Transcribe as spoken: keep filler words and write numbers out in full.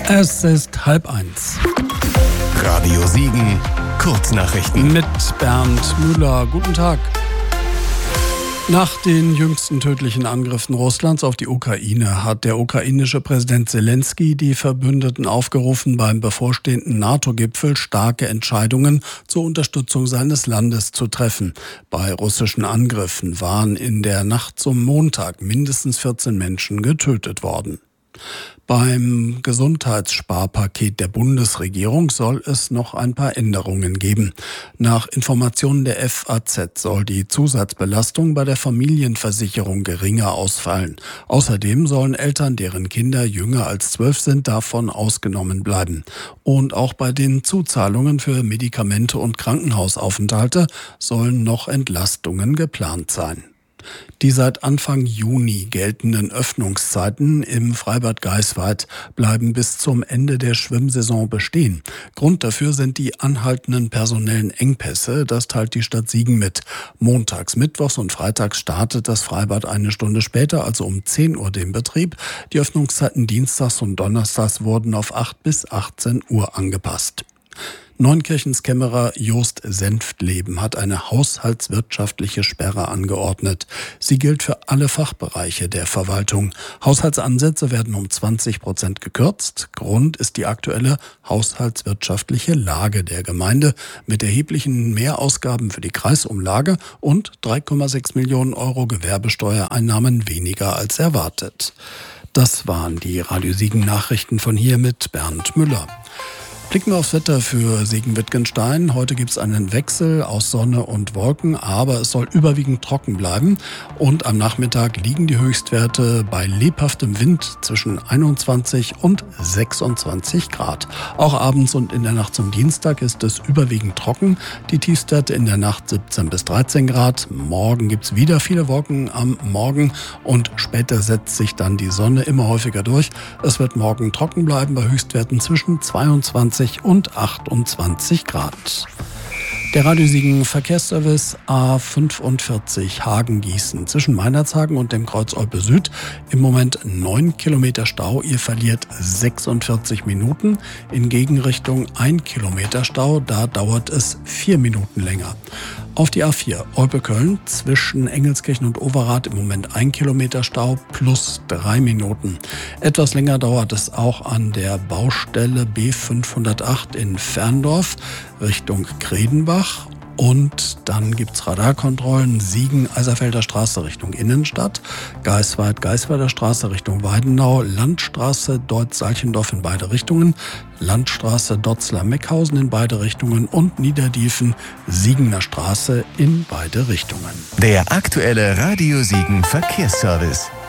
Es ist halb eins. Radio Siegen, Kurznachrichten. Mit Bernd Müller. Guten Tag. Nach den jüngsten tödlichen Angriffen Russlands auf die Ukraine hat der ukrainische Präsident Selenskyj die Verbündeten aufgerufen, beim bevorstehenden NATO-Gipfel starke Entscheidungen zur Unterstützung seines Landes zu treffen. Bei russischen Angriffen waren in der Nacht zum Montag mindestens vierzehn Menschen getötet worden. Beim Gesundheitssparpaket der Bundesregierung soll es noch ein paar Änderungen geben. Nach Informationen der F A Z soll die Zusatzbelastung bei der Familienversicherung geringer ausfallen. Außerdem sollen Eltern, deren Kinder jünger als zwölf sind, davon ausgenommen bleiben. Und auch bei den Zuzahlungen für Medikamente und Krankenhausaufenthalte sollen noch Entlastungen geplant sein. Die seit Anfang Juni geltenden Öffnungszeiten im Freibad Greifswald bleiben bis zum Ende der Schwimmsaison bestehen. Grund dafür sind die anhaltenden personellen Engpässe, das teilt die Stadt Siegen mit. Montags, mittwochs und freitags startet das Freibad eine Stunde später, also um zehn Uhr den Betrieb. Die Öffnungszeiten dienstags und donnerstags wurden auf acht bis achtzehn Uhr angepasst. Neunkirchens Kämmerer Jost Senftleben hat eine haushaltswirtschaftliche Sperre angeordnet. Sie gilt für alle Fachbereiche der Verwaltung. Haushaltsansätze werden um zwanzig Prozent gekürzt. Grund ist die aktuelle haushaltswirtschaftliche Lage der Gemeinde mit erheblichen Mehrausgaben für die Kreisumlage und drei Komma sechs Millionen Euro Gewerbesteuereinnahmen weniger als erwartet. Das waren die Radio Siegen Nachrichten von hier mit Bernd Müller. Blicken wir aufs Wetter für Siegen-Wittgenstein. Heute gibt es einen Wechsel aus Sonne und Wolken, aber es soll überwiegend trocken bleiben. Und am Nachmittag liegen die Höchstwerte bei lebhaftem Wind zwischen einundzwanzig und sechsundzwanzig Grad. Auch abends und in der Nacht zum Dienstag ist es überwiegend trocken. Die Tiefstwerte in der Nacht siebzehn bis dreizehn Grad. Morgen gibt es wieder viele Wolken am Morgen und später setzt sich dann die Sonne immer häufiger durch. Es wird morgen trocken bleiben bei Höchstwerten zwischen zweiundzwanzig und achtundzwanzig Grad. Der Radio Siegen Verkehrsservice A fünfundvierzig Hagen-Gießen zwischen Meinerzhagen und dem Kreuz Olpe Süd. Im Moment neun Kilometer Stau. Ihr verliert sechsundvierzig Minuten. In Gegenrichtung ein Kilometer Stau. Da dauert es vier Minuten länger. Auf die A vier Olpe-Köln zwischen Engelskirchen und Overath im Moment ein Kilometer Stau plus drei Minuten. Etwas länger dauert es auch an der Baustelle B fünfhundertacht in Ferndorf Richtung Kredenbach. Und dann gibt's Radarkontrollen Siegen, Eiserfelder Straße Richtung Innenstadt, Greifswald, Greifswalder Straße Richtung Weidenau, Landstraße Deutz-Salchendorf in beide Richtungen, Landstraße Dotzler-Meckhausen in beide Richtungen und Niederdiefen, Siegener Straße in beide Richtungen. Der aktuelle Radio Siegen Verkehrsservice.